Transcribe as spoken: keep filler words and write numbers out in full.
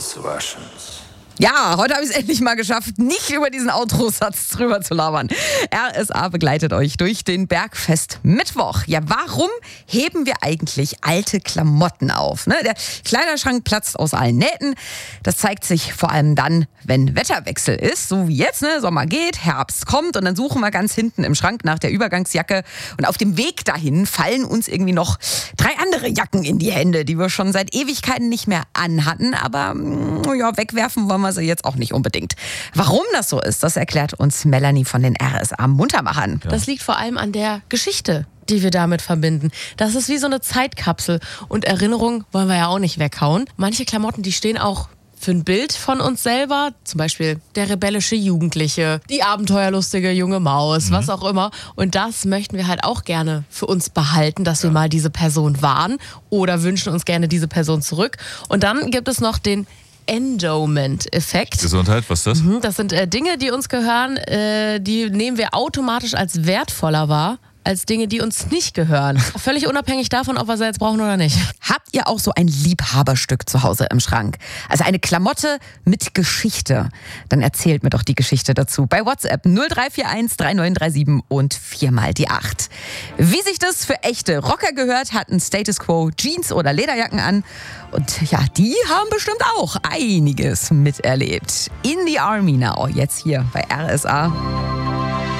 those Russians. Ja, heute habe ich es endlich mal geschafft, nicht über diesen Outro-Satz drüber zu labern. R S A begleitet euch durch den Bergfest Mittwoch. Ja, warum heben wir eigentlich alte Klamotten auf? Ne? Der Kleiderschrank platzt aus allen Nähten. Das zeigt sich vor allem dann, wenn Wetterwechsel ist, so wie jetzt. Ne? Sommer geht, Herbst kommt und dann suchen wir ganz hinten im Schrank nach der Übergangsjacke. Und auf dem Weg dahin fallen uns irgendwie noch drei andere Jacken in die Hände, die wir schon seit Ewigkeiten nicht mehr anhatten. Aber ja, wegwerfen wollen wir sie jetzt auch nicht unbedingt. Warum das so ist, das erklärt uns Melanie von den R S A Muntermachern. Das liegt vor allem an der Geschichte, die wir damit verbinden. Das ist wie so eine Zeitkapsel. Und Erinnerungen wollen wir ja auch nicht weghauen. Manche Klamotten, die stehen auch für ein Bild von uns selber, zum Beispiel der rebellische Jugendliche, die abenteuerlustige junge Maus, mhm. was auch immer. Und das möchten wir halt auch gerne für uns behalten, dass ja. wir mal diese Person waren oder wünschen uns gerne diese Person zurück. Und dann gibt es noch den Endowment-Effekt. Gesundheit, was ist das? Das sind äh, Dinge, die uns gehören, äh, die nehmen wir automatisch als wertvoller wahr, als Dinge, die uns nicht gehören. Völlig unabhängig davon, ob wir sie jetzt brauchen oder nicht. Habt ihr auch so ein Liebhaberstück zu Hause im Schrank? Also eine Klamotte mit Geschichte? Dann erzählt mir doch die Geschichte dazu bei WhatsApp null drei vier eins drei neun drei sieben und viermal die acht. Wie sich das für echte Rocker gehört, hatten Status Quo Jeans oder Lederjacken an. Und ja, die haben bestimmt auch einiges miterlebt. In the Army Now, jetzt hier bei R S A.